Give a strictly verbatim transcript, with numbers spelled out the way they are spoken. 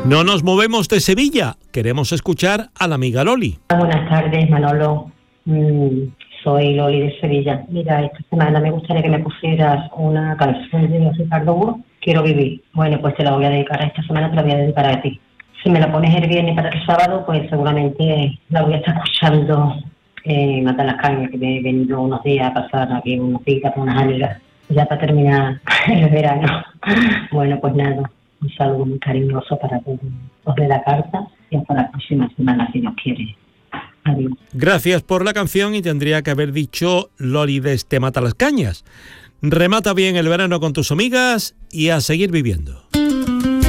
No nos movemos de Sevilla, queremos escuchar a la amiga Loli. Buenas tardes, Manolo. Mm, soy Loli de Sevilla. Mira, esta semana me gustaría que me pusieras una canción de Ricardo Hugo, Quiero vivir. Bueno, pues te la voy a dedicar, esta semana te la voy a dedicar a ti. Si me la pones el viernes para el sábado, pues seguramente la voy a estar escuchando en Mata las Cañas, que me he venido unos días a pasar aquí unos días con unas amigas, ya para terminar el verano. Bueno, pues nada, un saludo muy cariñoso para todos los de la carta y hasta la próxima semana, si Dios quiere. Adiós. Gracias por la canción y tendría que haber dicho Loli de este Mata las Cañas. Remata bien el verano con tus amigas y a seguir viviendo.